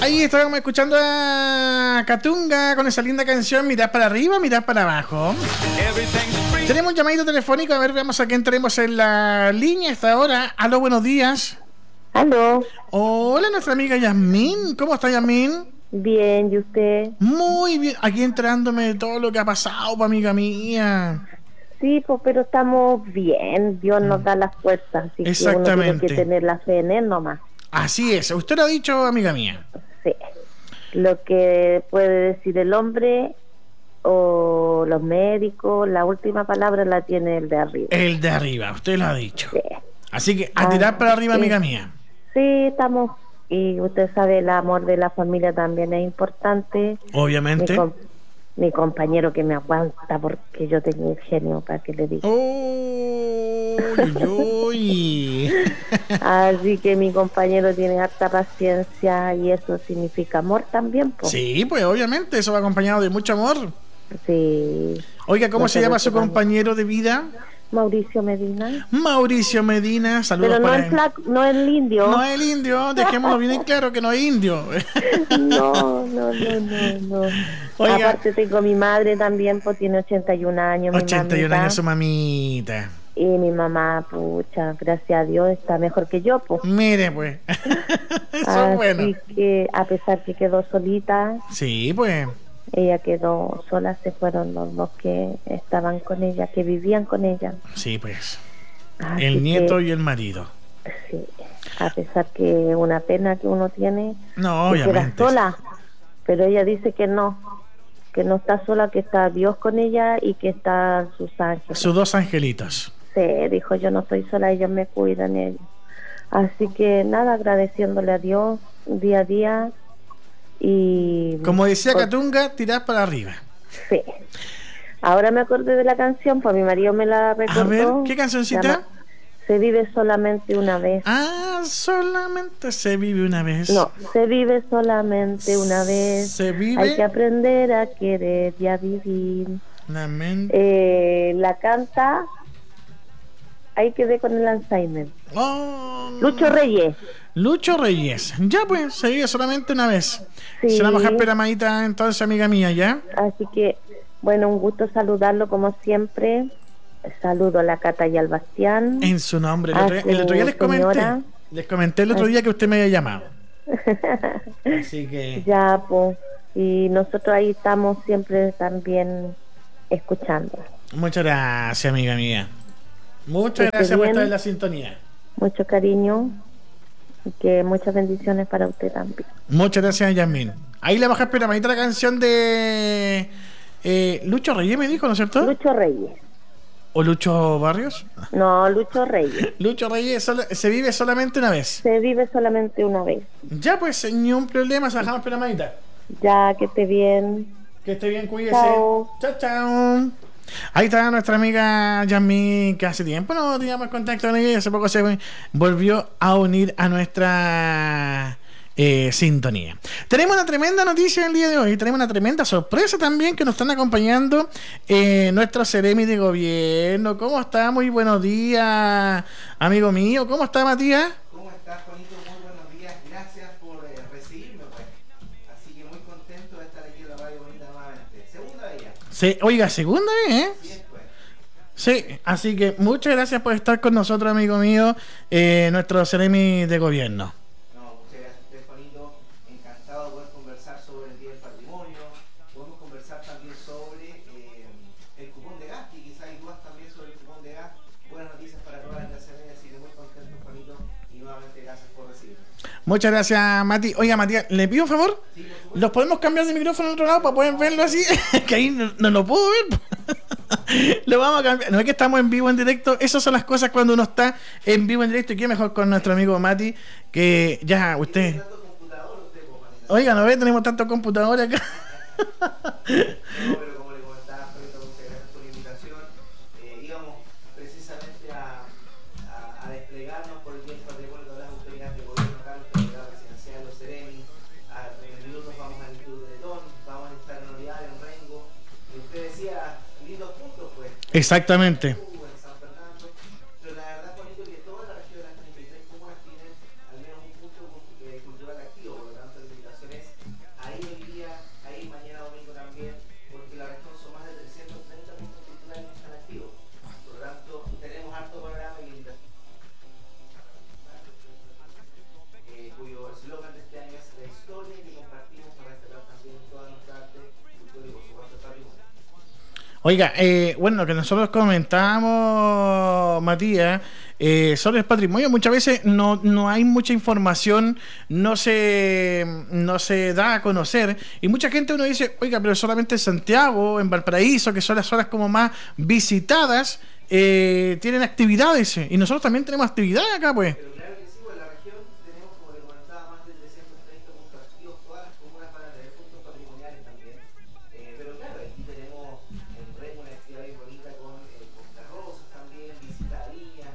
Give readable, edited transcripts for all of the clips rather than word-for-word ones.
Ahí estábamos escuchando a Katunga con esa linda canción, Mirás para arriba, mirás para abajo. Tenemos un llamadito telefónico, a ver, veamos a quién tenemos en la línea a esta hora. Aló, buenos días. Aló. Hola, nuestra amiga Yasmín. ¿Cómo está, Yasmín? Bien, ¿y usted? Muy bien, aquí enterándome de todo lo que ha pasado, amiga mía. Sí, pues, pero estamos bien. Dios nos da las fuerzas, así que uno tiene que tener la fe en él nomás. Así es, usted lo ha dicho, amiga mía. Sí. Lo que puede decir el hombre o los médicos, la última palabra la tiene el de arriba. El de arriba, usted lo ha dicho. Sí. Así que a tirar para arriba, amiga mía. Sí, estamos. Y usted sabe, el amor de la familia también es importante. Obviamente. Mi compañero que me aguanta porque yo tengo el genio, para que le diga. Uy. Así que mi compañero tiene harta paciencia y eso significa amor también, po. Sí, pues obviamente, eso va acompañado de mucho amor. Sí. Oiga, ¿cómo se llama su compañero de vida? Mauricio Medina. Mauricio Medina, saludos. Pero no para el flaco, no el indio. No es el indio, dejémoslo bien claro que no es indio. No. Oiga, aparte tengo mi madre también, pues tiene 81 años. 81 años su mamita. Y mi mamá, pucha, gracias a Dios está mejor que yo, pues. Mire, pues. Eso es bueno. Así que, a pesar que quedó solita. Sí, pues. Ella quedó sola, se fueron los dos que estaban con ella, que vivían con ella. Sí, pues. El nieto y el marido. Sí, a pesar que es una pena que uno tiene. No, que obviamente. queda sola, pero ella dice que no está sola, que está Dios con ella y que están sus ángeles. Sus dos angelitos. Sí, dijo, yo no estoy sola, ellos me cuidan. Ellos. Así que nada, agradeciéndole a Dios día a día. Y como decía Katunga, tirar para arriba. Sí. Ahora me acordé de la canción, pues mi marido me la recordó. A ver, ¿qué cancioncita? Se vive solamente una vez. Ah, solamente se vive una vez. No, se vive solamente una vez. Se vive. Hay que aprender a querer y a vivir. La canta. Ahí quedé con el Alzheimer. Lucho Reyes. Lucho Reyes. Ya pues, se vive solamente una vez. Sí. Se la vamos a dejar peramadita entonces, amiga mía, ¿ya? Así que, bueno, un gusto saludarlo como siempre. Saludo a la Cata y al Bastián. En su nombre. El otro día les comenté el otro día que usted me había llamado. Así que... Ya, pues. Y nosotros ahí estamos siempre también escuchando. Muchas gracias, amiga mía. Muchas gracias por estar en la sintonía. Mucho cariño. Y que muchas bendiciones para usted también. Muchas gracias, Yasmín. Ahí le bajé peramadita la canción de Lucho Reyes, me dijo, ¿no es cierto? Lucho Reyes. ¿O Lucho Barrios? No, Lucho Reyes. Lucho Reyes, se vive solamente una vez. Se vive solamente una vez. Ya pues, ni un problema, se dejamos peramadita. Ya, que esté bien. Que esté bien, cuídese. Chao. Chao. Ahí está nuestra amiga Yasmín, que hace tiempo no teníamos contacto con ella y hace poco se volvió a unir a nuestra sintonía. Tenemos una tremenda noticia el día de hoy, tenemos una tremenda sorpresa también, que nos están acompañando nuestro Ceremi de Gobierno. ¿Cómo está? Muy buenos días, amigo mío. ¿Cómo está, Matías? ¿Cómo estás, Juanito? Muy buenos días. Gracias por recibirme, pues. Así que muy contento de estar aquí en la Radio Bonita nuevamente. Segunda vez. Oiga, segunda vez, ¿eh? Sí, pues. Sí, así que muchas gracias por estar con nosotros, amigo mío, nuestro Ceremi de Gobierno. No, muchas gracias a usted, Juanito. Encantado de poder conversar sobre el Día del Patrimonio. Podemos conversar también sobre el cupón de gas, y quizás hay dudas también sobre el cupón de gas. Buenas noticias para toda la clase media, así que muy contento, Juanito, y nuevamente gracias por recibirme. Muchas gracias, Mati. Oiga, Matías, ¿le pido un favor? Sí, ¿los podemos cambiar de micrófono al otro lado para poder verlo así? Que ahí no lo puedo ver. Lo vamos a cambiar. No es que estamos en vivo, en directo. Esas son las cosas cuando uno está en vivo, en directo. Y qué mejor con nuestro amigo Mati, que ya usted... Oiga, ¿no ve? Tenemos tanto computador acá. No, pero como le comentaba, Juanito, muchas gracias por la invitación. Íbamos precisamente a desplegarnos por el Día del Patrimonio, todas las autoridades de gobierno acá, los delegados residenciales, los Ceremi. En minutos vamos al Instituto Bretón, vamos a estar en Olivares, en Rengo. Y usted decía, lindos puntos, pues. Exactamente. En San Fernando. Pero la verdad, Juanito, que toda la región de las 33 comunas tienen al menos un punto cultural activo. Por lo tanto, la invitación es Oiga, bueno, lo que nosotros comentábamos, Matías, sobre el patrimonio, muchas veces no hay mucha información, no se da a conocer, y mucha gente uno dice, oiga, pero solamente en Santiago, en Valparaíso, que son las zonas como más visitadas, tienen actividades, y nosotros también tenemos actividades acá, pues. Pero claro que sí, pues en la región tenemos, como le comentaba, más de 330 puntos activos, todas las comunas van a tener puntos patrimoniales también. Pero claro, aquí tenemos en Rengo una actividad bien bonita con carrozas también, visitarías.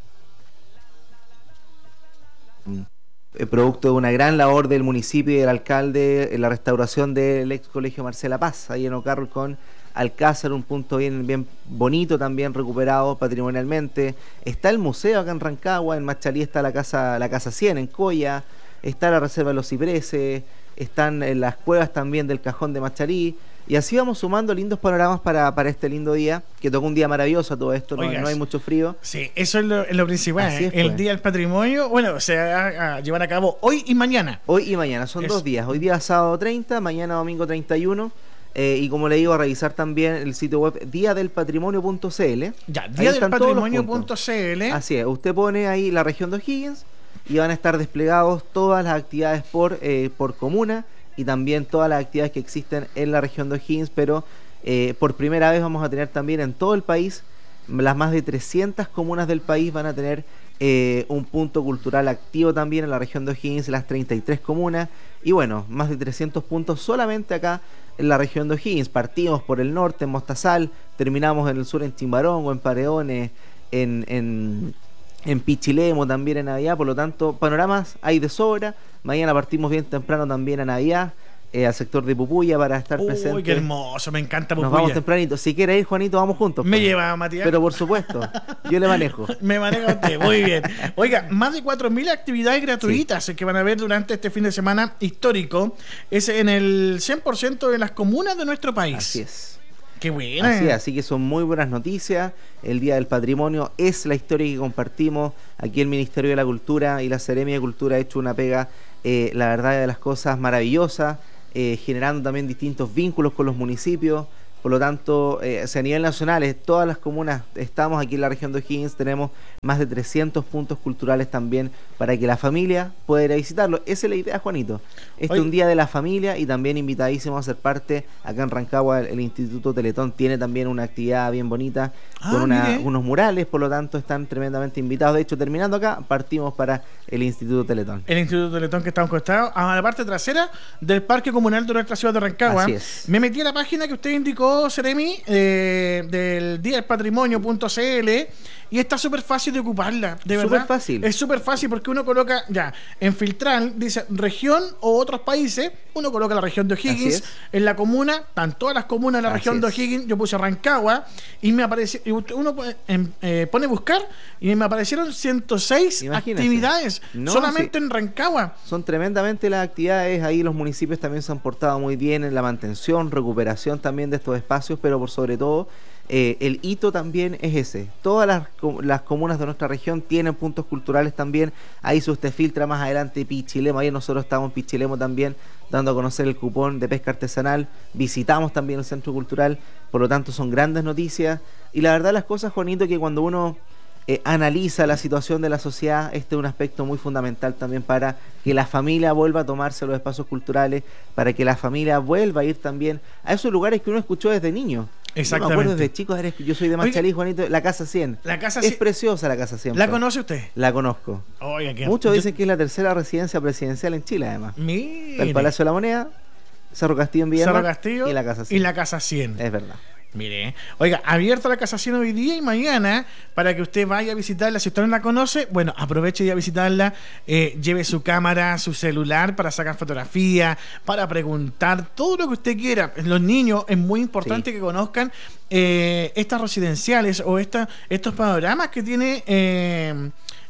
Producto de una gran labor del municipio y del alcalde en la restauración del ex colegio Marcela Paz, ahí en Ocarro con Alcázar, un punto bien bonito, también recuperado patrimonialmente. Está el museo acá en Rancagua, en Machalí está la casa 100 en Coya, está la reserva de los cipreses, están las cuevas también del Cajón de Machalí, y así vamos sumando lindos panoramas para este lindo día, que tocó un día maravilloso todo esto. No hay mucho frío. Sí, eso es lo principal. Es, el Día del Patrimonio, bueno, se va a llevar a cabo hoy y mañana. Hoy y mañana, son 2 días. Hoy día sábado 30, mañana domingo 31. Y como le digo, a revisar también el sitio web diadelpatrimonio.cl. Ya, diadelpatrimonio.cl. Así es, usted pone ahí la región de O'Higgins y van a estar desplegados todas las actividades por comuna y también todas las actividades que existen en la región de O'Higgins, pero por primera vez vamos a tener también en todo el país, las más de 300 comunas del país van a tener un punto cultural activo también en la región de O'Higgins, las 33 comunas, y bueno, más de 300 puntos solamente acá en la región de O'Higgins. Partimos por el norte en Mostazal, terminamos en el sur en Chimbarongo, en Pareones, en Pichilemo, también en Navidad. Por lo tanto, panoramas hay de sobra. Mañana partimos bien temprano también a Navidad, al sector de Pupuya para estar presente. Uy, qué hermoso, me encanta Pupuya. Nos vamos tempranito. Si quiere ir, Juanito, vamos juntos. Me lleva, Matías. Pero por supuesto, yo le manejo. Me maneja usted, muy bien. Oiga, más de 4.000 actividades gratuitas que van a haber durante este fin de semana histórico. Es en el 100% de las comunas de nuestro país. Así es. Qué buena. Así que son muy buenas noticias. El Día del Patrimonio es la historia que compartimos. Aquí el Ministerio de la Cultura y la Seremia de Cultura ha hecho una pega, la verdad, de las cosas maravillosas, generando también distintos vínculos con los municipios. Por lo tanto, a nivel nacional, todas las comunas, estamos aquí en la región de O'Higgins, tenemos más de 300 puntos culturales también para que la familia pueda ir a visitarlo. Esa es la idea, Juanito. Es un día de la familia y también invitadísimo a ser parte. Acá en Rancagua el Instituto Teletón tiene también una actividad bien bonita con unos murales, por lo tanto están tremendamente invitados. De hecho, terminando acá, partimos para el Instituto Teletón. El Instituto Teletón, que está a un costado, a la parte trasera del Parque Comunal de nuestra ciudad de Rancagua. Así es. Me metí a la página que usted indicó, Seremi, del diadelpatrimonio.cl, y está súper fácil de ocuparla, de verdad. Súper fácil. Es súper fácil porque uno coloca, ya, en filtrar, dice región o otros países, uno coloca la región de O'Higgins, en la comuna, están todas las comunas de la región de O'Higgins, yo puse Rancagua, y me apareció, uno pone buscar, y me aparecieron 106 actividades, solamente en Rancagua. Son tremendamente las actividades, ahí los municipios también se han portado muy bien en la mantención, recuperación también de estos espacios, pero por sobre todo, el hito también es ese. Todas las comunas de nuestra región tienen puntos culturales también. Ahí si usted filtra más adelante Pichilemo, ahí nosotros estamos en Pichilemo también dando a conocer el cupón de pesca artesanal. Visitamos también el centro cultural, por lo tanto son grandes noticias. Y la verdad las cosas, Juanito, que cuando uno analiza la situación de la sociedad, este es un aspecto muy fundamental también para que la familia vuelva a tomarse los espacios culturales, para que la familia vuelva a ir también a esos lugares que uno escuchó desde niño. Exactamente. Yo me acuerdo desde chicos, yo soy de Machalí, Juanito, la Casa 100. Es preciosa la Casa 100. ¿La conoce usted? La conozco. Oiga, muchos dicen que es la tercera residencia presidencial en Chile, además. Mire. El Palacio de la Moneda, Cerro Castillo en Villamar, Cerro Castillo y la Casa 100. Y la Casa 100. Es verdad. Mire, oiga, abierta la Casa 100 hoy día y mañana para que usted vaya a visitarla. Si usted no la conoce, bueno, aproveche y a visitarla. Lleve su cámara, su celular para sacar fotografías, para preguntar, todo lo que usted quiera. Los niños es muy importante que conozcan estas residenciales o estos panoramas que tiene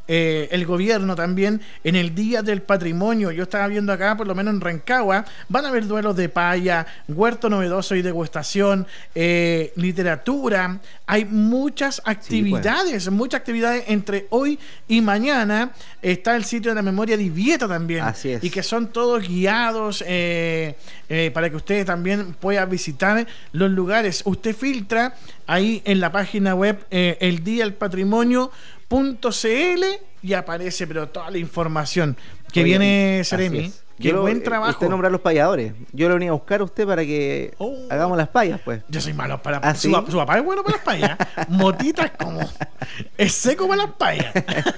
el gobierno también en el Día del Patrimonio. Yo estaba viendo acá, por lo menos en Rancagua, van a haber duelos de paya, huerto novedoso y degustación, literatura. Hay muchas actividades, muchas actividades entre hoy y mañana. Está el sitio de la memoria de Vieto también. Así es. Y que son todos guiados para que ustedes también puedan visitar los lugares. Usted filtra ahí en la página web el Día del Patrimonio.cl y aparece pero toda la información que viene Seremi. Qué buen trabajo. Usted nombra los payadores. Yo lo venía a buscar a usted para que hagamos las payas, pues. Yo soy malo para... ¿Sí? Su papá es bueno para las payas. Motita es como... Es seco para las payas.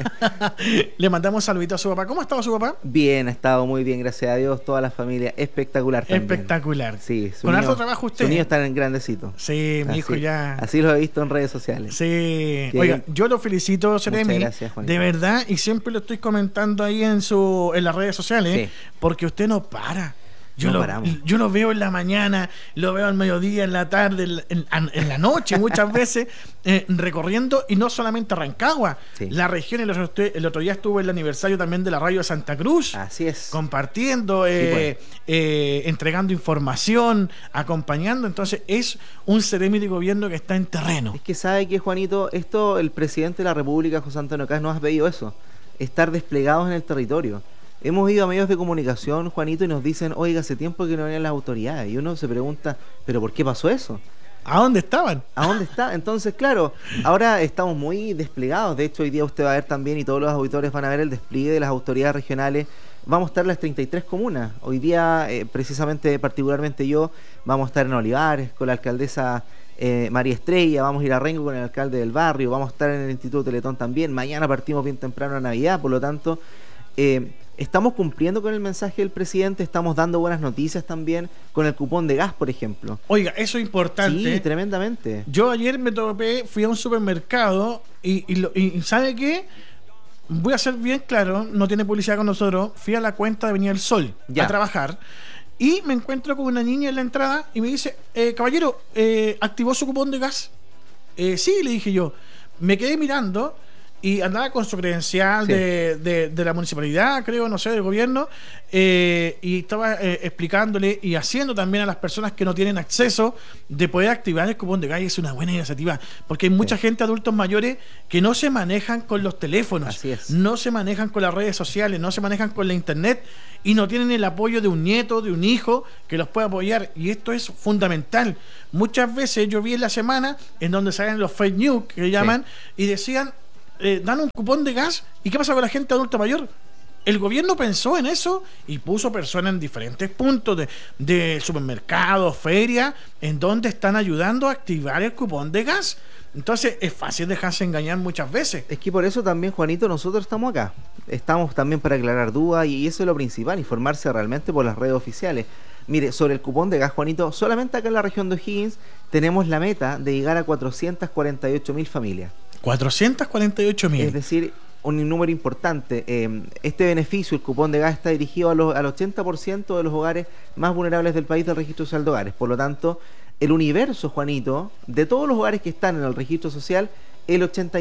Le mandamos saluditos a su papá. ¿Cómo ha estado su papá? Bien, ha estado muy bien, gracias a Dios. Toda la familia espectacular también. Espectacular. Sí. Con harto trabajo usted. Su niño está en grandecito. Sí, mi hijo ya... Así lo he visto en redes sociales. Sí. Oiga, yo lo felicito, Seremi. Muchas gracias, Juanito. De verdad, y siempre lo estoy comentando ahí en las redes sociales, porque usted no para. Yo lo veo en la mañana, lo veo al mediodía, en la tarde, en la noche, muchas veces, recorriendo, y no solamente Rancagua, la región. El otro día estuvo el aniversario también de la radio de Santa Cruz. Así es. Compartiendo, entregando información, acompañando. Entonces, es un seremi de gobierno que está en terreno. Es que sabe que, Juanito, el presidente de la República, José Antonio Caz, nos ha pedido eso, estar desplegados en el territorio. Hemos ido a medios de comunicación, Juanito, y nos dicen, oiga, hace tiempo que no venían las autoridades. Y uno se pregunta, ¿pero por qué pasó eso? ¿A dónde estaban? ¿A dónde está? Entonces, claro, ahora estamos muy desplegados. De hecho, hoy día usted va a ver también, y todos los auditores van a ver el despliegue de las autoridades regionales. Vamos a estar en las 33 comunas. Hoy día, particularmente yo, vamos a estar en Olivares con la alcaldesa María Estrella, vamos a ir a Rengo con el alcalde del barrio, vamos a estar en el Instituto Teletón también. Mañana partimos bien temprano a Navidad, por lo tanto... estamos cumpliendo con el mensaje del presidente, estamos dando buenas noticias también con el cupón de gas, por ejemplo. Oiga, eso es importante. Sí, tremendamente. Yo ayer me topé, fui a un supermercado y ¿sabe qué? Voy a ser bien claro, no tiene publicidad con nosotros. Fui a la cuenta de Avenida del Sol a trabajar y me encuentro con una niña en la entrada y me dice, caballero, ¿activó su cupón de gas? Sí, le dije yo. Me quedé mirando y andaba con su credencial de la municipalidad, creo, no sé, del gobierno, y estaba explicándole y haciendo también a las personas que no tienen acceso de poder activar el cupón de gas. Y es una buena iniciativa, porque hay mucha gente, adultos mayores, que no se manejan con los teléfonos, no se manejan con las redes sociales, no se manejan con la internet, y no tienen el apoyo de un nieto, de un hijo, que los pueda apoyar, y esto es fundamental. Muchas veces yo vi en la semana en donde salen los fake news, que llaman, y decían, dan un cupón de gas, ¿y qué pasa con la gente adulta mayor? El gobierno pensó en eso y puso personas en diferentes puntos de supermercados, ferias, en donde están ayudando a activar el cupón de gas. Entonces es fácil dejarse engañar muchas veces. Es que por eso también, Juanito, nosotros estamos acá. Estamos también para aclarar dudas, y eso es lo principal, informarse realmente por las redes oficiales. Mire, sobre el cupón de gas, Juanito, solamente acá en la región de O'Higgins tenemos la meta de llegar a 448.000 familias. 448.000. Es decir, un número importante. Este beneficio, el cupón de gas, está dirigido al 80% de los hogares más vulnerables del país del registro social de hogares. Por lo tanto, el universo, Juanito, de todos los hogares que están en el registro social, el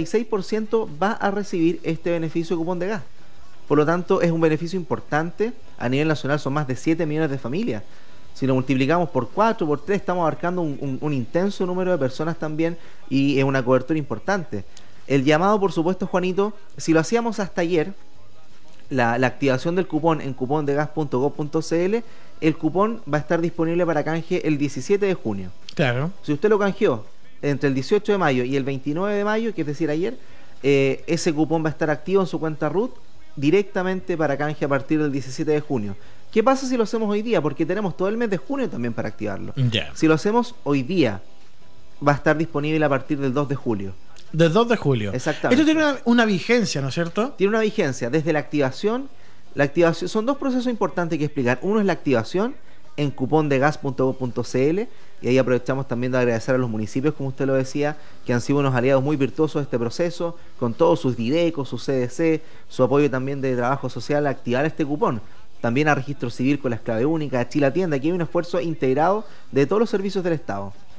86% va a recibir este beneficio de cupón de gas. Por lo tanto, es un beneficio importante. A nivel nacional son más de 7 millones de familias. Si lo multiplicamos por 4, por 3, estamos abarcando un intenso número de personas también, y es una cobertura importante. El llamado, por supuesto, Juanito, si lo hacíamos hasta ayer, la activación del cupón en cupondegas.gov.cl, el cupón va a estar disponible para canje el 17 de junio. Claro. Si usted lo canjeó entre el 18 de mayo y el 29 de mayo, que es decir ayer, ese cupón va a estar activo en su cuenta RUT directamente para canje a partir del 17 de junio. ¿Qué pasa si lo hacemos hoy día? Porque tenemos todo el mes de junio también para activarlo. Si lo hacemos hoy día, va a estar disponible a partir del 2 de julio. Del 2 de julio. Exactamente. Esto tiene una vigencia, ¿no es cierto? Tiene una vigencia. Desde la activación, son dos procesos importantes que explicar. Uno es la activación en cupondegas.gov.cl, y ahí aprovechamos también de agradecer a los municipios, como usted lo decía, que han sido unos aliados muy virtuosos de este proceso, con todos sus DIRECOS, su CDC, su apoyo también de trabajo social a activar este cupón. También a Registro Civil con la clave única, a Chile Atienda. Aquí hay un esfuerzo integrado de todos los servicios del Estado.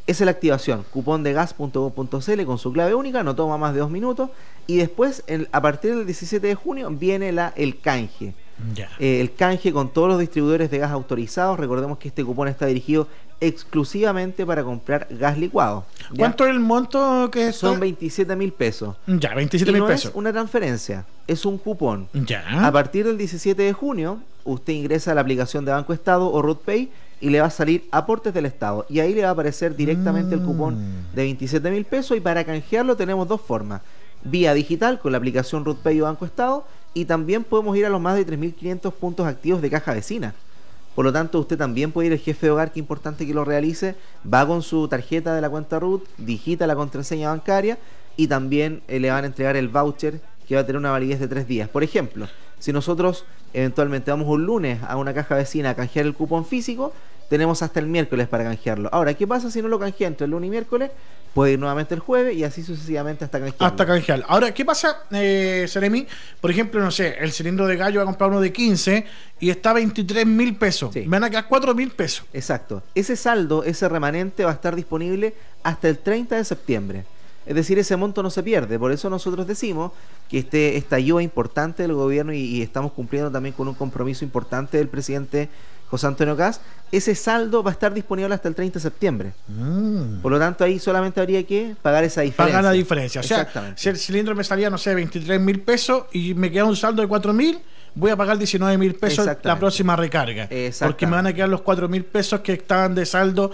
Esa es la activación, cupondegas.gov.cl con su clave única, no toma más de 2 minutos. Y después, a partir del 17 de junio, viene el canje. El canje con todos los distribuidores de gas autorizados. Recordemos que este cupón está dirigido exclusivamente para comprar gas licuado. ¿Ya? ¿Cuánto es el monto que es? Son 27.000 pesos. Ya, 27.000 no pesos. Es una transferencia, es un cupón. Ya. A partir del 17 de junio, usted ingresa a la aplicación de Banco Estado o RootPay y le va a salir aportes del Estado. Y ahí le va a aparecer directamente el cupón de 27.000 pesos. Y para canjearlo tenemos dos formas. Vía digital con la aplicación RootPay o Banco Estado. Y también podemos ir a los más de 3.500 puntos activos de Caja Vecina. Por lo tanto, usted también puede ir al jefe de hogar, que es importante que lo realice, va con su tarjeta de la cuenta RUT, digita la contraseña bancaria y también le van a entregar el voucher que va a tener una validez de 3 días. Por ejemplo, si nosotros eventualmente vamos un lunes a una caja vecina a canjear el cupón físico, tenemos hasta el miércoles para canjearlo. Ahora, ¿qué pasa si no lo canjea entre el lunes y miércoles? Puede ir nuevamente el jueves y así sucesivamente hasta canjearlo. Hasta canjearlo. Ahora, ¿qué pasa, Seremi? Por ejemplo, no sé, el cilindro de gallo va a comprar uno de 15 y está a 23.000 pesos. Sí. Me van a quedar 4.000 pesos. Exacto. Ese saldo, ese remanente va a estar disponible hasta el 30 de septiembre. Es decir, ese monto no se pierde. Por eso nosotros decimos que esta ayuda importante del gobierno y estamos cumpliendo también con un compromiso importante del presidente José Antonio Kast, ese saldo va a estar disponible hasta el 30 de septiembre. Por lo tanto, ahí solamente habría que pagar esa diferencia. Pagar la diferencia. O sea, si el cilindro me salía, no sé, 23.000 pesos y me queda un saldo de 4.000, voy a pagar 19.000 pesos la próxima recarga. Porque me van a quedar los 4.000 pesos que estaban de saldo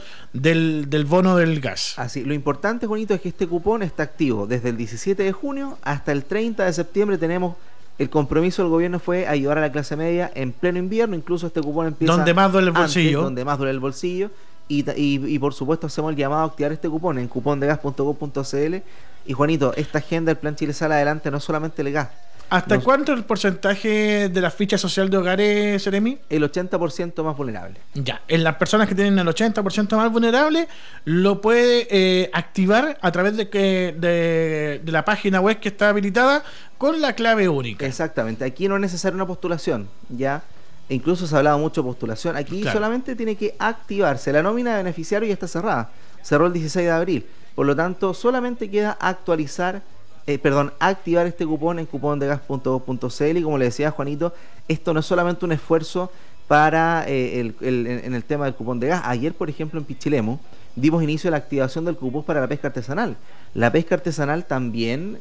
del bono del gas. Así, lo importante, Juanito, es que este cupón está activo desde el 17 de junio hasta el 30 de septiembre. Tenemos el compromiso del gobierno fue ayudar a la clase media en pleno invierno. Incluso este cupón empieza donde más duele el bolsillo. Donde más duele el bolsillo. Y por supuesto hacemos el llamado a activar este cupón en cupondegas.gov.cl. Y Juanito, esta agenda del Plan Chile Sale Adelante no es solamente el gas. ¿Hasta cuánto es el porcentaje de la ficha social de hogares, Seremi? El 80% más vulnerable. Ya, en las personas que tienen el 80% más vulnerable, lo puede activar a través de la página web que está habilitada con la clave única. Exactamente, aquí no es necesaria una postulación, ya. Incluso se ha hablado mucho de postulación. Aquí solamente tiene que activarse. La nómina de beneficiario ya está cerrada. Cerró el 16 de abril. Por lo tanto, solamente queda activar este cupón en cupondegas.gov.cl. Y como le decía Juanito, esto no es solamente un esfuerzo para en el tema del cupón de gas. Ayer, por ejemplo, en Pichilemu dimos inicio a la activación del cupón para la pesca artesanal. La pesca artesanal también,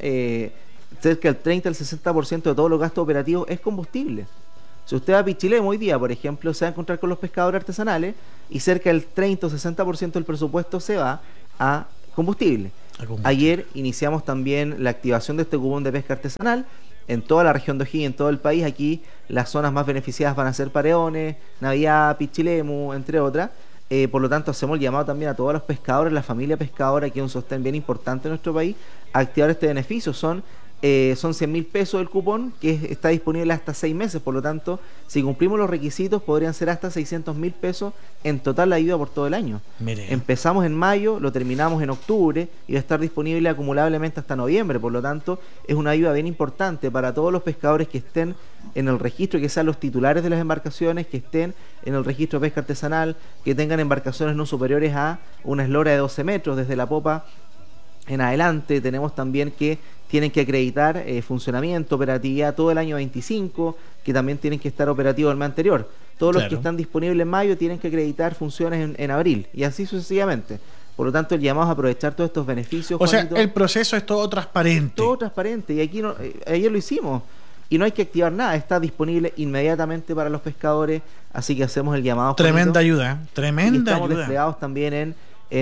cerca del 30 al 60% de todos los gastos operativos es combustible. Si usted va a Pichilemu hoy día, por ejemplo, se va a encontrar con los pescadores artesanales y cerca del 30 o 60% del presupuesto se va a combustible. Ayer iniciamos también la activación de este cupón de pesca artesanal en toda la región de O'Higgins, en todo el país. Aquí las zonas más beneficiadas van a ser Pareones, Navidad, Pichilemu, entre otras. Por lo tanto, hacemos el llamado también a todos los pescadores, la familia pescadora, que es un sostén bien importante en nuestro país, a activar este beneficio. Son 100.000 pesos el cupón, que está disponible hasta 6 meses. Por lo tanto, si cumplimos los requisitos, podrían ser hasta 600.000 pesos en total la ayuda por todo el año. Mire. Empezamos en mayo, lo terminamos en octubre y va a estar disponible acumulablemente hasta noviembre. Por lo tanto, es una ayuda bien importante para todos los pescadores que estén en el registro, que sean los titulares de las embarcaciones, que estén en el registro de pesca artesanal, que tengan embarcaciones no superiores a una eslora de 12 metros desde la popa en adelante. Tenemos también que tienen que acreditar funcionamiento, operatividad todo el año 25, que también tienen que estar operativos el mes anterior. Todos los que están disponibles en mayo tienen que acreditar funciones en abril, y así sucesivamente. Por lo tanto, el llamado a aprovechar todos estos beneficios. O Juanito, sea, el proceso es todo transparente. Todo transparente, y aquí ayer lo hicimos. Y no hay que activar nada, está disponible inmediatamente para los pescadores, así que hacemos el llamado. Tremenda ayuda, tremenda ayuda. Estamos desplegados también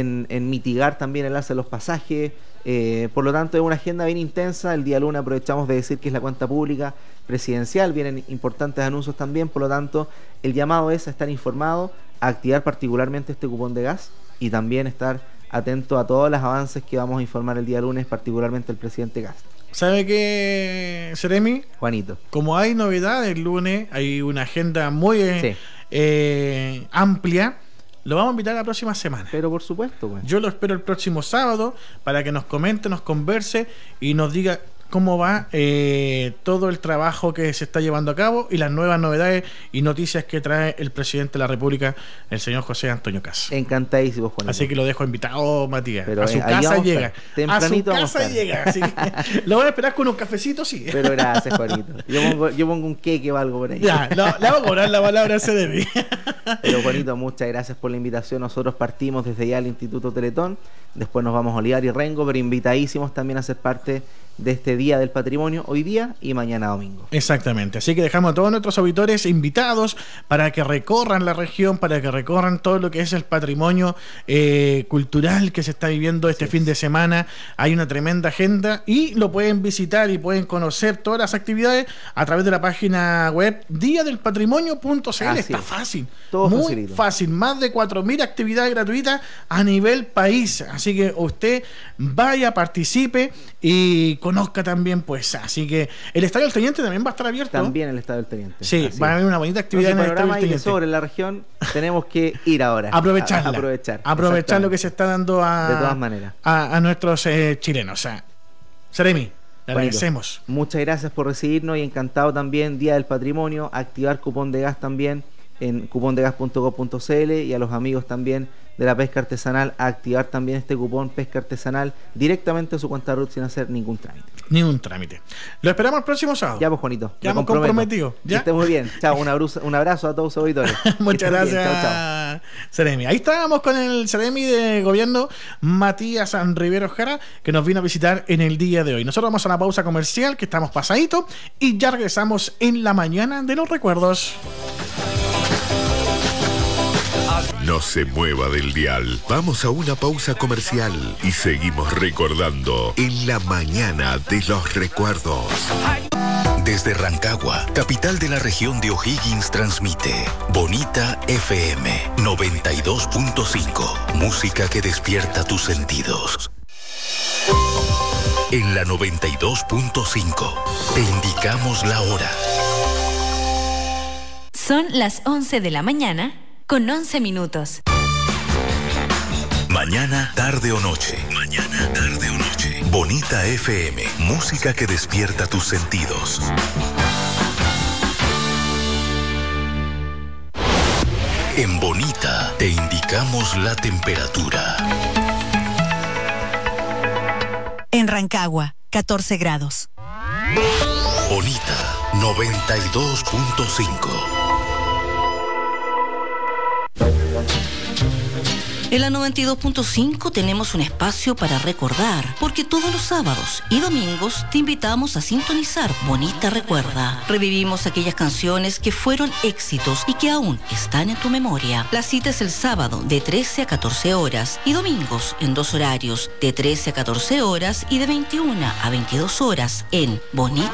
en mitigar también el alza de los pasajes. Por lo tanto, es una agenda bien intensa. El día lunes aprovechamos de decir que es la cuenta pública presidencial, vienen importantes anuncios también. Por lo tanto, el llamado es a estar informado, a activar particularmente este cupón de gas y también estar atento a todos los avances que vamos a informar el día lunes, particularmente el presidente Kast. ¿Sabe qué, Seremi? Juanito, como hay novedades el lunes, hay una agenda muy amplia. Lo vamos a invitar la próxima semana. Pero por supuesto, pues. Yo lo espero el próximo sábado para que nos comente, nos converse y nos diga cómo va todo el trabajo que se está llevando a cabo y las nuevas novedades y noticias que trae el presidente de la República, el señor José Antonio Caz. Encantadísimo, Juanito. Así que lo dejo invitado, Matías. Pero a su casa llega. A su casa llega. Así que lo voy a esperar con un cafecito, sí. Pero gracias, Juanito. Yo pongo un queque o algo por ahí. Ya, le voy a cobrar la palabra ese de mí. Pero, Juanito, muchas gracias por la invitación. Nosotros partimos desde ya al Instituto Teletón. Después nos vamos a Olivar y Rengo, pero invitadísimos también a ser parte de este Día del Patrimonio, hoy día y mañana domingo. Exactamente, así que dejamos a todos nuestros auditores invitados para que recorran la región, para que recorran todo lo que es el patrimonio cultural que se está viviendo este fin de semana. Hay una tremenda agenda y lo pueden visitar y pueden conocer todas las actividades a través de la página web diadelpatrimonio.cl. Está fácil, todo muy facilito. Fácil, más de 4.000 actividades gratuitas a nivel país, así que usted vaya, participe y conozca también, pues, así que el Estadio del Teniente también va a estar abierto. También el Estadio del Teniente. Sí, así va a haber una bonita actividad en el Estadio del Teniente. Sobre la región tenemos que ir ahora. Aprovechar lo que se está dando de todas maneras a nuestros chilenos. Seremi, le agradecemos. Muchas gracias por recibirnos y encantado también, Día del Patrimonio, activar cupón de gas también en cupondegas.gov.cl y a los amigos también de la pesca artesanal a activar también este cupón pesca artesanal directamente en su cuenta RUT sin hacer ningún trámite. Lo esperamos el próximo sábado. Ya, pues, Juanito. Ya hemos comprometido. ¿Ya? Que esté muy bien. Chao, un abrazo a todos los auditores. Muchas gracias, chao. Seremi. Ahí estábamos con el Seremi de Gobierno, Matías Rivero Jara, que nos vino a visitar en el día de hoy. Nosotros vamos a una pausa comercial, que estamos pasadito, y ya regresamos en la mañana de los recuerdos. No se mueva del dial. Vamos a una pausa comercial y seguimos recordando en la mañana de los recuerdos. Desde Rancagua, capital de la región de O'Higgins, transmite Bonita FM 92.5. Música que despierta tus sentidos. En la 92.5 te indicamos la hora. Son las 11 de la mañana con 11 minutos. Mañana, tarde o noche. Mañana, tarde o noche. Bonita FM, música que despierta tus sentidos. En Bonita te indicamos la temperatura. En Rancagua, 14 grados. Bonita, 92.5. En la 92.5 tenemos un espacio para recordar, porque todos los sábados y domingos te invitamos a sintonizar Bonita Recuerda. Revivimos aquellas canciones que fueron éxitos y que aún están en tu memoria. La cita es el sábado de 13 a 14 horas y domingos en 2 horarios, de 13 a 14 horas y de 21 a 22 horas en Bonita